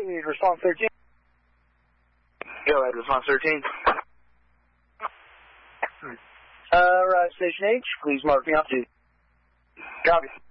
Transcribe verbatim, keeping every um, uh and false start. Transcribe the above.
response thirteen. Go ahead, response thirteen. Uh, right, Station H, please mark me off to. Copy.